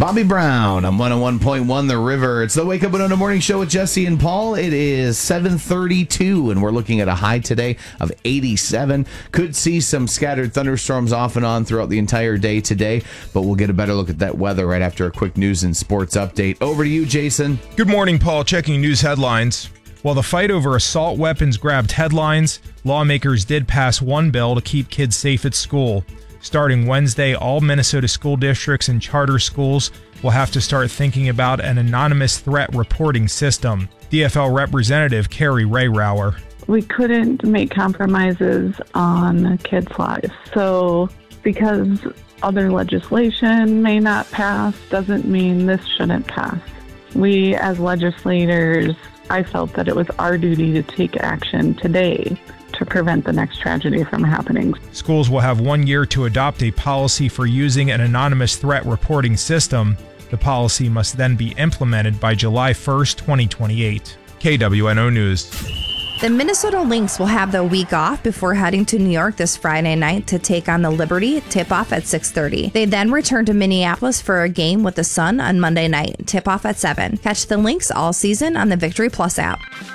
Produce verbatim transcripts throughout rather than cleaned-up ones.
Bobby Brown on one oh one point one The River. It's the Wake Up Winona Morning Show with Jesse and Paul. It is seven thirty-two, and we're looking at a high today of eighty-seven. Could see some scattered thunderstorms off and on throughout the entire day today, but we'll get a better look at that weather right after a quick news and sports update. Over to you, Jason. Good morning, Paul. Checking news headlines. While the fight over assault weapons grabbed headlines, lawmakers did pass one bill to keep kids safe at school. Starting Wednesday, all Minnesota school districts and charter schools will have to start thinking about an anonymous threat reporting system. D F L Representative Carrie Rayrauer. We couldn't make compromises on kids' lives. So because other legislation may not pass doesn't mean this shouldn't pass. We as legislators, I felt that it was our duty to take action today to prevent the next tragedy from happening. Schools will have one year to adopt a policy for using an anonymous threat reporting system. The policy must then be implemented by July first, twenty twenty-eight. K W N O News. The Minnesota Lynx will have the week off before heading to New York this Friday night to take on the Liberty, tip-off at six thirty. They then return to Minneapolis for a game with the Sun on Monday night, tip-off at seven. Catch the Lynx all season on the Victory Plus app.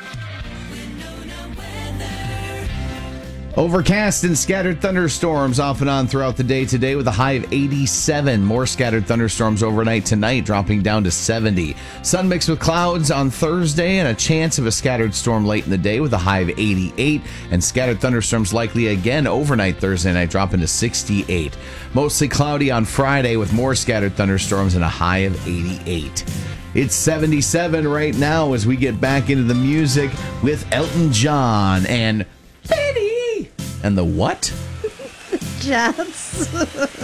Overcast and scattered thunderstorms off and on throughout the day today with a high of eighty-seven. More scattered thunderstorms overnight tonight, dropping down to seventy. Sun mixed with clouds on Thursday and a chance of a scattered storm late in the day with a high of eighty-eight. And scattered thunderstorms likely again overnight Thursday night, dropping to sixty-eight. Mostly cloudy on Friday with more scattered thunderstorms and a high of eighty-eight. It's seventy-seven right now as we get back into the music with Elton John and Betty. And the what? Jets.